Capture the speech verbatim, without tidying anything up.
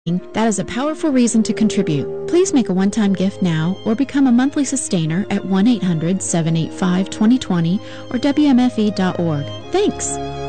That is a powerful reason to contribute. Please make a one-time gift now or become a monthly sustainer at one eight hundred, seven eight five, two zero two zero or W M F E dot org. Thanks!